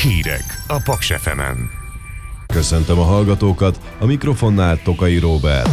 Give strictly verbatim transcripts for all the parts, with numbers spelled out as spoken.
Hírek a Paks ef emen. Köszöntöm a hallgatókat, a mikrofonnál Tokai Róbert.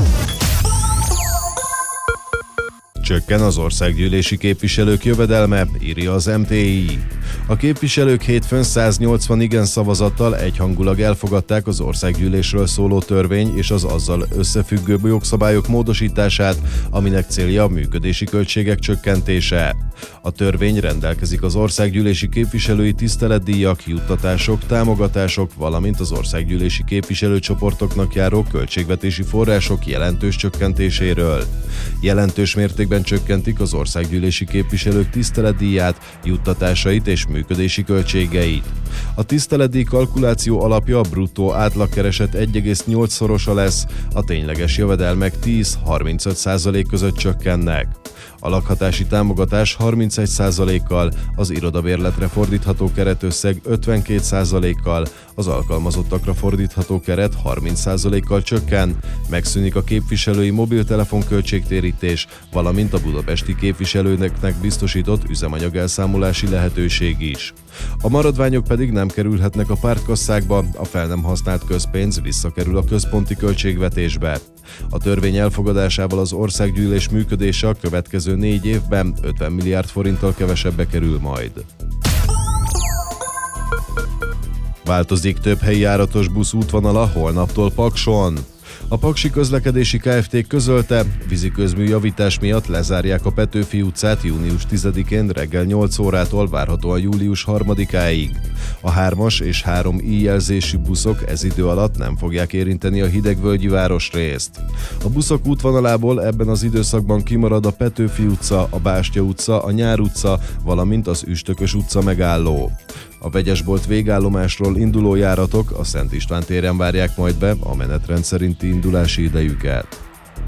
Csökken az országgyűlési képviselők jövedelme, írja az em té i. A képviselők hétfőn száznyolcvan igen szavazattal egyhangulag elfogadták az országgyűlésről szóló törvény és az azzal összefüggő jogszabályok módosítását, aminek célja a működési költségek csökkentése. A törvény rendelkezik az országgyűlési képviselői tiszteletdíjak, juttatások, támogatások, valamint az országgyűlési képviselőcsoportoknak járó költségvetési források jelentős csökkentéséről. Jelentős mértékben csökkentik az országgyűlési képviselők tiszteletdíját, juttatásait és működési költségeit. A tiszteletdíj kalkuláció alapja a bruttó átlagkereset egy egész nyolc szorosa lesz, a tényleges jövedelmek tíz-harmincöt százalék között csökkennek. A lakhatási támogatás harmincegy százalékkal, az irodabérletre fordítható keretösszeg ötvenkét százalékkal, az alkalmazottakra fordítható keret harminc százalékkal csökken, megszűnik a képviselői mobiltelefon költségtérítés, valamint a budapesti képviselőknek biztosított üzemanyagelszámolási lehetőség is. A maradványok pedig nem kerülhetnek a pártkasszákba, a fel nem használt közpénz visszakerül a központi költségvetésbe. A törvény elfogadásával az országgyűlés működése a következő négy évben ötven milliárd forinttal kevesebbe kerül majd. Változik több helyi járatos busz útvonala holnaptól Pakson. A Paksi Közlekedési Kft. Közölte, víziközmű javítás miatt lezárják a Petőfi utcát június tizedikén reggel nyolc órától várhatóan július harmadikáig. A hármas és három i jelzésű buszok ez idő alatt nem fogják érinteni a Hidegvölgyi városrészt. A buszok útvonalából ebben az időszakban kimarad a Petőfi utca, a Bástya utca, a Nyár utca, valamint az Üstökös utca megálló. A Vegyesbolt végállomásról induló járatok a Szent István téren várják majd be a menetrend szerinti indulási idejüket.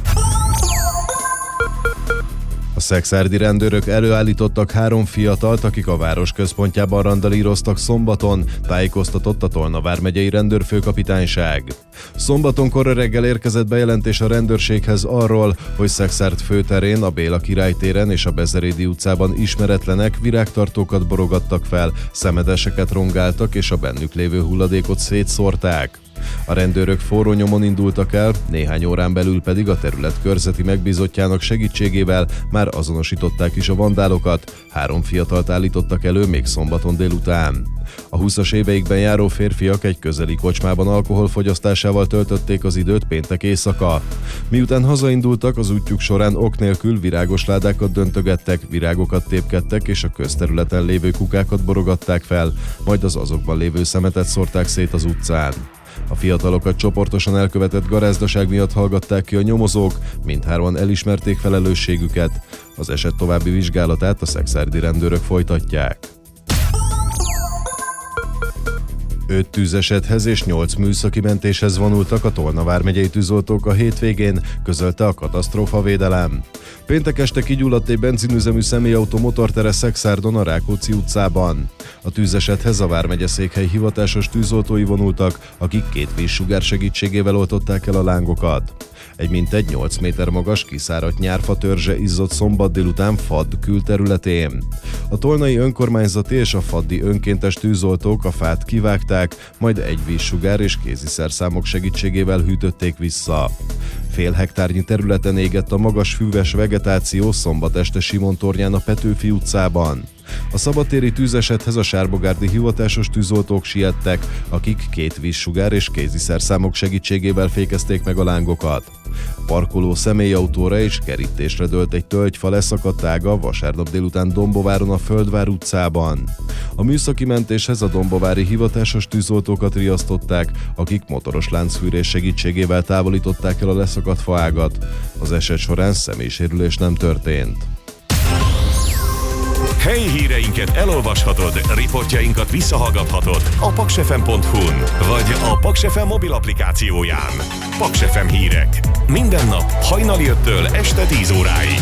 A szekszárdi rendőrök előállítottak három fiatalt, akik a város központjában randalíroztak szombaton, tájékoztatott a Tolna vármegyei rendőrfőkapitányság. Szombaton kora reggel érkezett bejelentés a rendőrséghez arról, hogy Szekszárd főterén, a Béla Király téren és a Bezerédi utcában ismeretlenek virágtartókat borogattak fel, szemedeseket rongáltak és a bennük lévő hulladékot szétszórták. A rendőrök forró nyomon indultak el, néhány órán belül pedig a terület körzeti megbízottjának segítségével már azonosították is a vandálokat, három fiatalt állítottak elő még szombaton délután. A húszas éveikben járó férfiak egy közeli kocsmában alkoholfogyasztásával töltötték az időt péntek éjszaka. Miután hazaindultak, az útjuk során ok nélkül virágos ládákat döntögettek, virágokat tépkedtek és a közterületen lévő kukákat borogatták fel, majd az azokban lévő szemetet szórták szét az utcán. A fiatalokat csoportosan elkövetett garázdaság miatt hallgatták ki a nyomozók, mindhárman elismerték felelősségüket. Az eset további vizsgálatát a szekszárdi rendőrök folytatják. Öt tűzesethez és nyolc műszaki mentéshez vonultak a Tolna vármegyei tűzoltók a hétvégén, közölte a katasztrófavédelem. Péntek este kigyulladt egy benzinüzemű személyautó motortere Szekszárdon a Rákóczi utcában. A tűzesethez a vármegye székhely hivatásos tűzoltói vonultak, akik két vízsugár segítségével oltották el a lángokat. Egy mintegy nyolc méter magas, kiszáradt nyárfa törzse izzott szombat délután Fadd külterületén. A tolnai önkormányzati és a faddi önkéntes tűzoltók a fát kivágták, majd egy vízsugár és kéziszerszámok segítségével hűtötték vissza. Fél hektárnyi területen égett a magas füves vegetáció szombat este Simon-tornyán a Petőfi utcában. A szabadtéri tűzesethez a sárbogárdi hivatásos tűzoltók siettek, akik két vízsugár és kéziszerszámok segítségével fékezték meg a lángokat. Parkoló személyautóra és kerítésre dőlt egy tölgyfa leszakadt ága vasárnap délután Dombováron a Földvár utcában. A műszaki mentéshez a dombovári hivatásos tűzoltókat riasztották, akik motoros láncfűrés segítségével távolították el a leszakadt faágat. Az eset során személysérülés nem történt. Helyi híreinket elolvashatod, riportjainkat visszahallgathatod a paksefem pont hu-n vagy a Paks ef em mobil applikációján. Paks ef em hírek. Minden nap hajnali öttől este tíz óráig.